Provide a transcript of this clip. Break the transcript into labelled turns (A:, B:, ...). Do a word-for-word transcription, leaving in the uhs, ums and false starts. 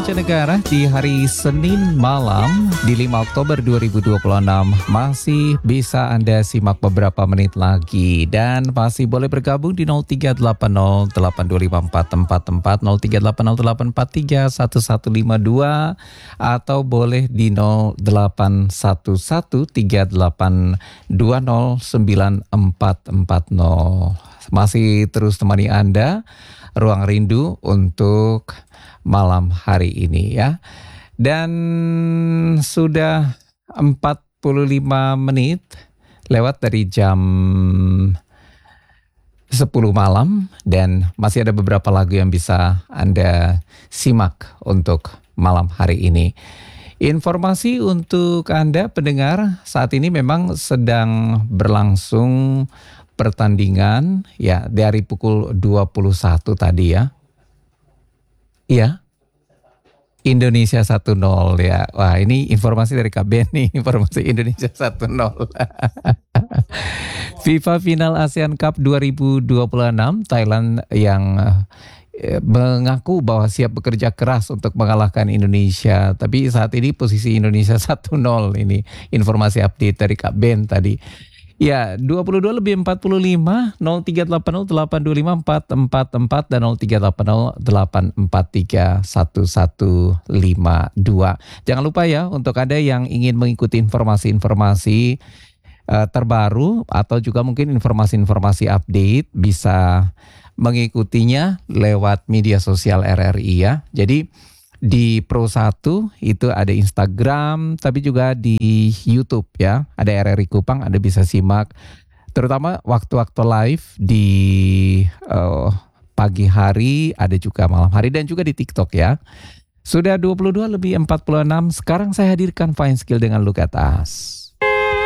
A: mancanegara di hari Senin malam di lima Oktober dua ribu dua puluh enam masih bisa Anda simak beberapa menit lagi dan masih boleh bergabung di nol tiga delapan nol delapan dua lima empat empat empat nol tiga delapan nol delapan empat tiga satu satu lima dua atau boleh di nol delapan satu satu tiga delapan dua nol sembilan empat empat nol. Masih terus temani Anda Ruang Rindu untuk malam hari ini ya. Dan sudah empat puluh lima menit lewat dari jam sepuluh malam dan masih ada beberapa lagu yang bisa Anda simak untuk malam hari ini. Informasi untuk Anda pendengar, saat ini memang sedang berlangsung pertandingan ya dari pukul dua puluh satu tadi ya. Iya. Indonesia satu nol ya. Wah, ini informasi dari K B N nih, informasi Indonesia satu nol. FIFA Final ASEAN Cup dua ribu dua puluh enam, Thailand yang eh, mengaku bahwa siap bekerja keras untuk mengalahkan Indonesia. Tapi saat ini posisi Indonesia satu nol, ini informasi update dari K B N tadi. Ya, dua puluh dua lebih empat puluh lima, nol tiga delapan nol delapan dua lima empat empat empat dan nol tiga delapan nol delapan empat tiga satu satu lima dua. Jangan lupa ya untuk Anda yang ingin mengikuti informasi-informasi uh, terbaru atau juga mungkin informasi-informasi update bisa mengikutinya lewat media sosial R R I ya. Jadi di Pro satu itu ada Instagram, tapi juga di YouTube ya. Ada R R I Kupang, Anda bisa simak. Terutama waktu-waktu live di uh, pagi hari, ada juga malam hari dan juga di TikTok ya. Sudah dua puluh dua lebih empat puluh enam, sekarang saya hadirkan Fine Skill dengan Look at Us.